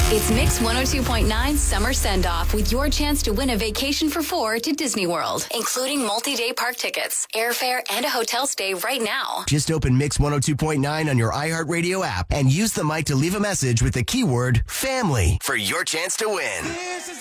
It's Mix 102.9 Summer Send-Off with your chance to win a vacation for 4 to Disney World, including multi-day park tickets, airfare, and a hotel stay right now. Just open Mix 102.9 on your iHeartRadio app and use the mic to leave a message with the keyword family for your chance to win.